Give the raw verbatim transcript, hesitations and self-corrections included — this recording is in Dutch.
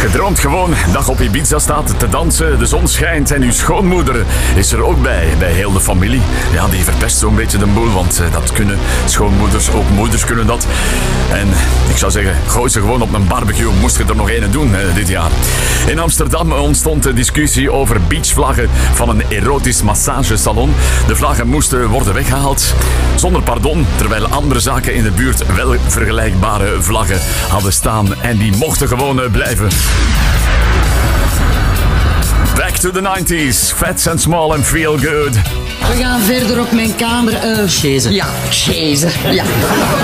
Je droomt gewoon dat je op Ibiza staat te dansen, de zon schijnt en uw schoonmoeder is er ook bij, bij heel de familie. Ja, die verpest zo'n beetje de boel, want uh, dat kunnen schoonmoeders, ook moeders kunnen dat. En ik zou zeggen, gooi ze gewoon op een barbecue, moest je er nog een doen uh, dit jaar. In Amsterdam ontstond de discussie over beachvlaggen van een erotisch massagesalon. De vlaggen moesten worden weggehaald, zonder pardon, terwijl andere zaken in de buurt wel vergelijkbare vlaggen hadden staan en die mochten gewoon uh, blijven. Back to the nineties, Fats and Small and Feel Good. We gaan verder op mijn kamer. Uh, Chaise. Ja, chaise. Ja.